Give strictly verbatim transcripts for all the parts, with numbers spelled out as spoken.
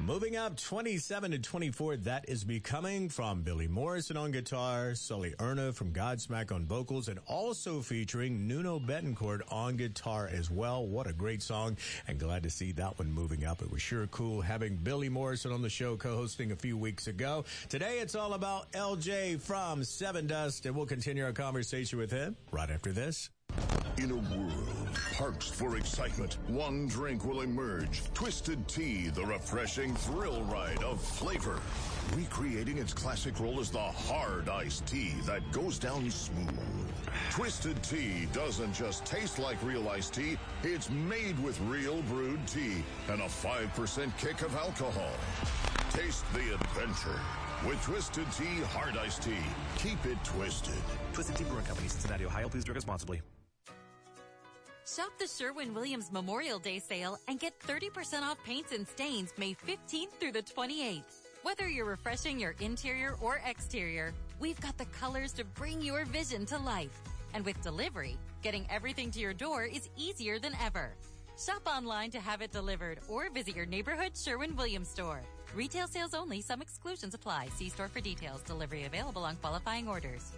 Moving up twenty-seven to twenty-four, That Is Becoming from Billy Morrison on guitar, Sully Erna from Godsmack on vocals, and also featuring Nuno Bettencourt on guitar as well. What a great song, and glad to see that one moving up. It was sure cool having Billy Morrison on the show co-hosting a few weeks ago. Today it's all about L J from Seven Dust, and we'll continue our conversation with him right after this. In a world parched for excitement, one drink will emerge. Twisted Tea, the refreshing thrill ride of flavor. Recreating its classic role as the hard iced tea that goes down smooth. Twisted Tea doesn't just taste like real iced tea, it's made with real brewed tea and a five percent kick of alcohol. Taste the adventure with Twisted Tea Hard Iced Tea. Keep it twisted. Twisted Tea Brewing Company, Cincinnati, Ohio. Please drink responsibly. Shop the Sherwin-Williams Memorial Day sale and get thirty percent off paints and stains May fifteenth through the twenty-eighth. Whether you're refreshing your interior or exterior, we've got the colors to bring your vision to life. And with delivery, getting everything to your door is easier than ever. Shop online to have it delivered or visit your neighborhood Sherwin-Williams store. Retail sales only. Some exclusions apply. See store for details. Delivery available on qualifying orders.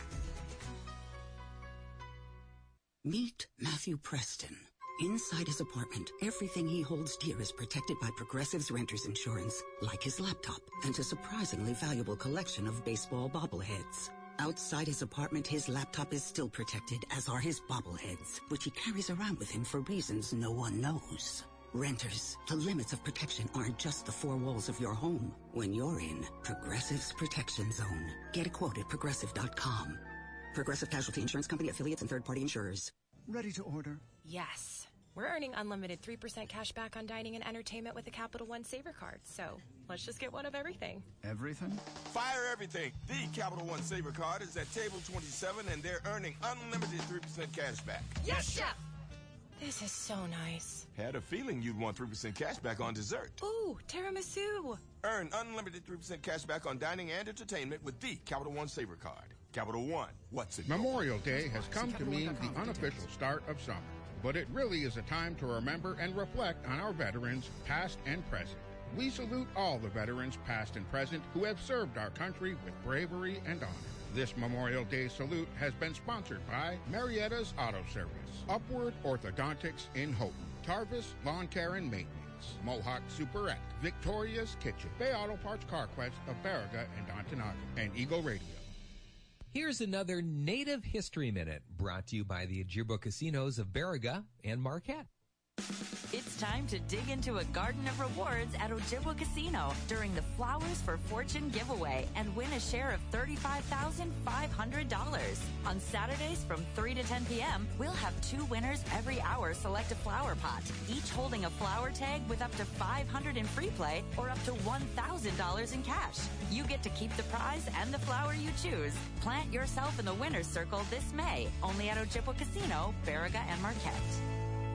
Meet Matthew Preston. Inside his apartment, everything he holds dear is protected by Progressive's Renter's Insurance, like his laptop and a surprisingly valuable collection of baseball bobbleheads. Outside his apartment, his laptop is still protected, as are his bobbleheads, which he carries around with him for reasons no one knows. Renters, the limits of protection aren't just the four walls of your home. When you're in Progressive's Protection Zone. Get a quote at progressive dot com. Progressive Casualty Insurance Company, affiliates, and third-party insurers. Ready to order? Yes. We're earning unlimited three percent cash back on dining and entertainment with the Capital One Saver Card. So let's just get one of everything. Everything? Fire everything. The Capital One Saver Card is at table twenty-seven, and they're earning unlimited three percent cash back. Yes, Chef! This is so nice. Had a feeling you'd want three percent cash back on dessert. Ooh, tiramisu. Earn unlimited three percent cash back on dining and entertainment with the Capital One Saver Card. Capital One, what's it? Memorial Day has come to mean the unofficial start of summer, but it really is a time to remember and reflect on our veterans, past and present. We salute all the veterans, past and present, who have served our country with bravery and honor. This Memorial Day salute has been sponsored by Marietta's Auto Service, Upward Orthodontics in Houghton, Tarvis Lawn Care and Maintenance, Mohawk Superette, Victoria's Kitchen, Bay Auto Parts Carquest of Baraga and Ontonaga, and Eagle Radio. Here's another Native History Minute brought to you by the Ojibwa Casinos of Baraga and Marquette. It's time to dig into a garden of rewards at Ojibwa Casino during the Flowers for Fortune giveaway and win a share of thirty-five thousand five hundred dollars. On Saturdays from three to ten p.m., we'll have two winners every hour select a flower pot, each holding a flower tag with up to five hundred dollars in free play or up to one thousand dollars in cash. You get to keep the prize and the flower you choose. Plant yourself in the winner's circle this May, only at Ojibwa Casino, Baraga and Marquette.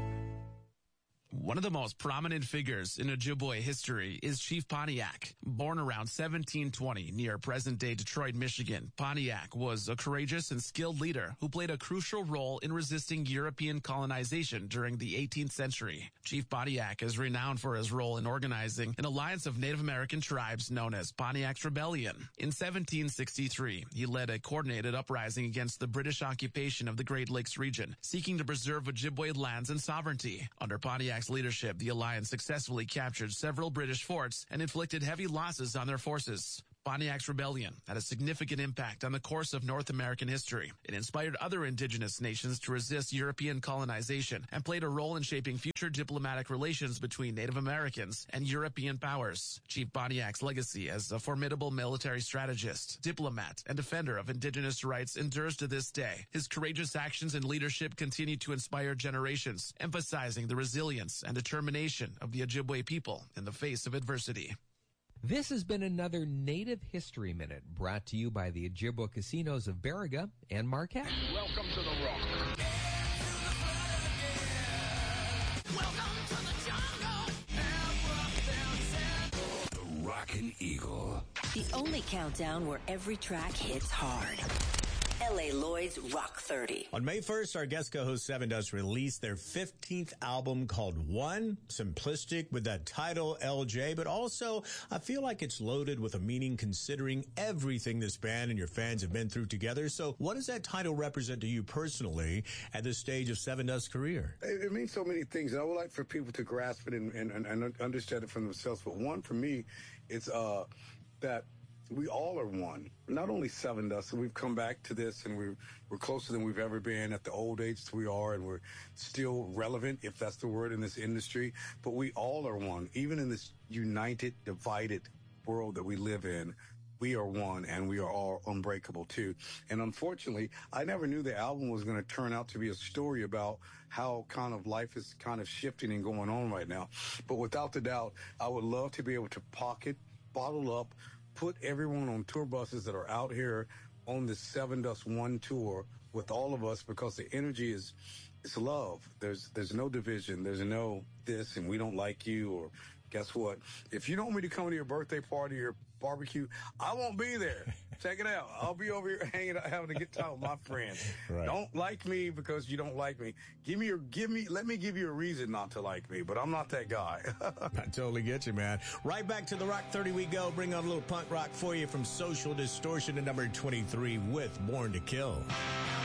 One of the most prominent figures in Ojibwe history is Chief Pontiac. Born around seventeen twenty near present-day Detroit, Michigan, Pontiac was a courageous and skilled leader who played a crucial role in resisting European colonization during the eighteenth century. Chief Pontiac is renowned for his role in organizing an alliance of Native American tribes known as Pontiac's Rebellion. In seventeen sixty-three, he led a coordinated uprising against the British occupation of the Great Lakes region, seeking to preserve Ojibwe lands and sovereignty. Under Pontiac's leadership, the alliance successfully captured several British forts and inflicted heavy losses on their forces. Pontiac's Rebellion had a significant impact on the course of North American history. It inspired other indigenous nations to resist European colonization and played a role in shaping future diplomatic relations between Native Americans and European powers. Chief Pontiac's legacy as a formidable military strategist, diplomat, and defender of indigenous rights endures to this day. His courageous actions and leadership continue to inspire generations, emphasizing the resilience and determination of the Ojibwe people in the face of adversity. This has been another Native History Minute brought to you by the Ojibwa Casinos of Baraga and Marquette. Welcome to the Rock. Welcome to the jungle. The Rockin' Eagle. The only countdown where every track hits hard. L A Lloyd's Rock thirty. On May first, our guest co-host Seven Dust released their fifteenth album called One. Simplistic with that title, L J, but also I feel like it's loaded with a meaning considering everything this band and your fans have been through together. So what does that title represent to you personally at this stage of Seven Dust's career? It, it means so many things, and I would like for people to grasp it and, and, and understand it for themselves. But one, for me, it's uh, that we all are one. Not only Seven Dust, so we've come back to this, and we're, we're closer than we've ever been at the old age we are, and we're still relevant, if that's the word, in this industry. But we all are one. Even in this united, divided world that we live in, we are one, and we are all unbreakable, too. And unfortunately, I never knew the album was going to turn out to be a story about how kind of life is kind of shifting and going on right now. But without the doubt, I would love to be able to pocket, bottle up, put everyone on tour buses that are out here on this Seven Dust One tour with all of us, because the energy is, it's love. There's, there's no division. There's no this and we don't like you, or guess what? If you don't want me to come to your birthday party or barbecue, I won't be there. Check it out. I'll be over here hanging out, having a good time with my friends. Right. Don't like me because you don't like me. Give me your, give me, let me give you a reason not to like me, but I'm not that guy. I totally get you, man. Right back to the Rock thirty we go. Bring on a little punk rock for you from Social Distortion to number twenty-three with Born to Kill.